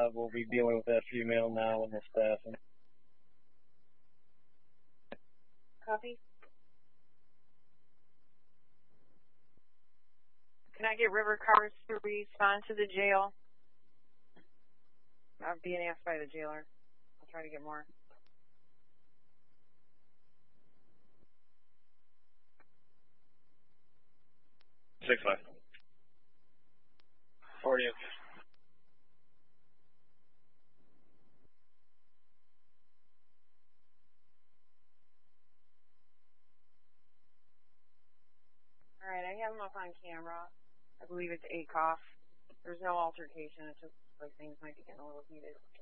We'll be dealing with that female now and the staff. Copy. Can I get river cars to respond to the jail? I'm being asked by the jailer. I'll try to get more. Six 5. 40. All right, I have him up on camera. I believe it's Akoff. There's no altercation. It's just like things might be getting a little heated.